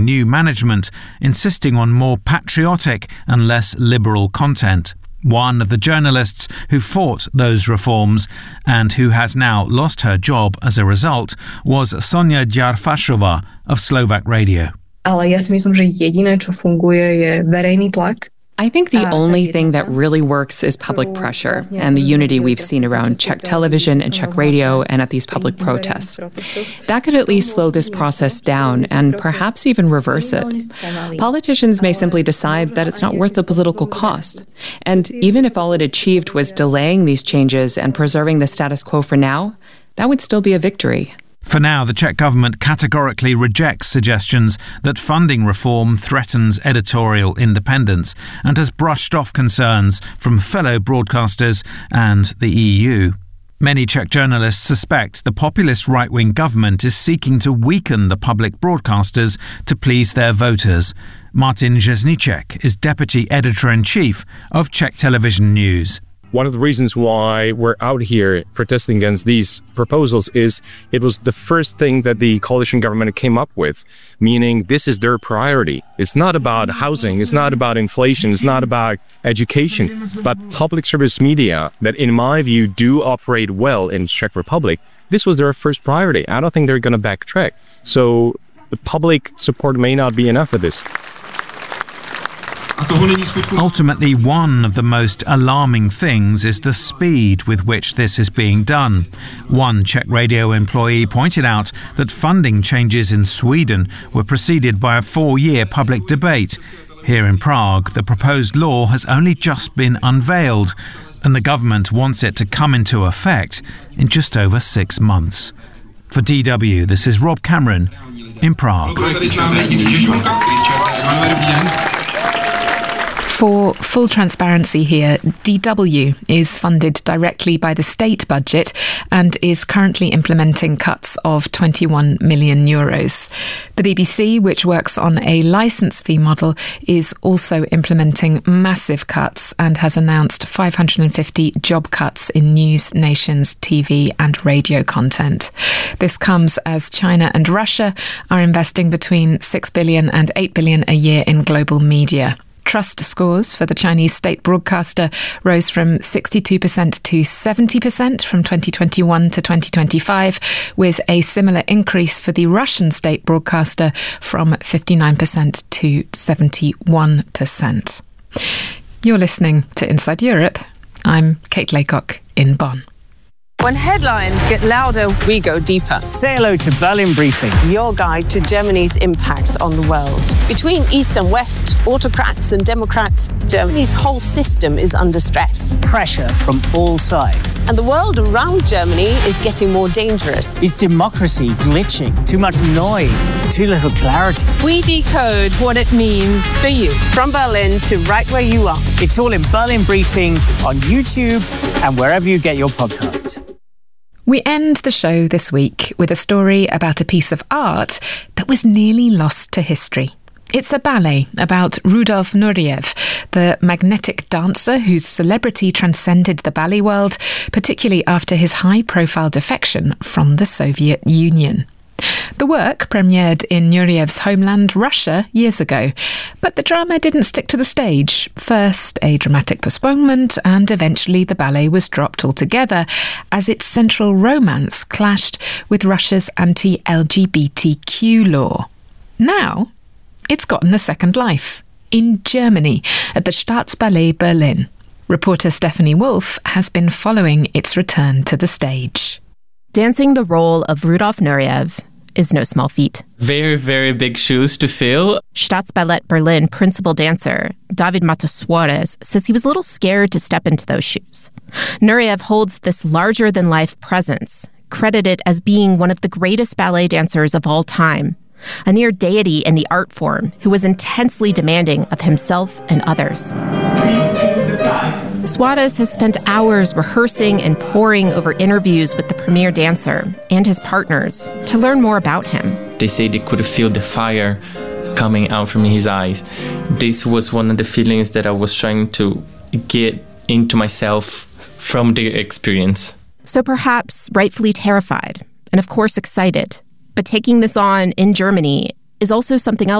new management, insisting on more patriotic and less liberal content. One of the journalists who fought those reforms and who has now lost her job as a result was Sonia Djarfashova of Slovak Radio. Ale ja si myslím, že jediné, čo funguje, je verejný tlak. I think the only thing that really works is public pressure and the unity we've seen around Czech television and Czech radio and at these public protests. That could at least slow this process down and perhaps even reverse it. Politicians may simply decide that it's not worth the political cost. And even if all it achieved was delaying these changes and preserving the status quo for now, that would still be a victory. For now, the Czech government categorically rejects suggestions that funding reform threatens editorial independence and has brushed off concerns from fellow broadcasters and the EU. Many Czech journalists suspect the populist right-wing government is seeking to weaken the public broadcasters to please their voters. Martin Rzezniczek is deputy editor-in-chief of Czech Television News. One of the reasons why we're out here protesting against these proposals is it was the first thing that the coalition government came up with, meaning this is their priority. It's not about housing, it's not about inflation, it's not about education, but public service media that, in my view, do operate well in Czech Republic. This was their first priority. I don't think they're going to backtrack. So the public support may not be enough for this. Ultimately, one of the most alarming things is the speed with which this is being done. One Czech radio employee pointed out that funding changes in Sweden were preceded by a 4-year public debate. Here in Prague, the proposed law has only just been unveiled, and the government wants it to come into effect in just over 6 months. For DW, this is Rob Cameron in Prague. For full transparency here, DW is funded directly by the state budget and is currently implementing cuts of 21 million euros. The BBC, which works on a licence fee model, is also implementing massive cuts and has announced 550 job cuts in news, nations, TV and radio content. This comes as China and Russia are investing between 6 billion and 8 billion a year in global media. Trust scores for the Chinese state broadcaster rose from 62% to 70% from 2021 to 2025, with a similar increase for the Russian state broadcaster from 59% to 71%. You're listening to Inside Europe. I'm Kate Laycock in Bonn. When headlines get louder, we go deeper. Say hello to Berlin Briefing, your guide to Germany's impact on the world. Between East and West, autocrats and democrats, Germany's whole system is under stress. Pressure from all sides. And the world around Germany is getting more dangerous. Is democracy glitching? Too much noise? Too little clarity? We decode what it means for you. From Berlin to right where you are. It's all in Berlin Briefing on YouTube and wherever you get your podcasts. We end the show this week with a story about a piece of art that was nearly lost to history. It's a ballet about Rudolf Nureyev, the magnetic dancer whose celebrity transcended the ballet world, particularly after his high-profile defection from the Soviet Union. The work premiered in Nureyev's homeland, Russia, years ago, but the drama didn't stick to the stage. First, a dramatic postponement, and eventually the ballet was dropped altogether as its central romance clashed with Russia's anti-LGBTQ law. Now, it's gotten a second life, in Germany, at the Staatsballet Berlin. Reporter Stephanie Wolf has been following its return to the stage. Dancing the role of Rudolf Nureyev is no small feat. Very, very big shoes to fill. Staatsballet Berlin principal dancer David Mato Suarez says he was a little scared to step into those shoes. Nureyev holds this larger-than-life presence, credited as being one of the greatest ballet dancers of all time, a near deity in the art form who was intensely demanding of himself and others. Suarez has spent hours rehearsing and poring over interviews with the premier dancer and his partners to learn more about him. They say they could feel the fire coming out from his eyes. This was one of the feelings that I was trying to get into myself from their experience. So perhaps rightfully terrified, and of course excited, but taking this on in Germany is also something else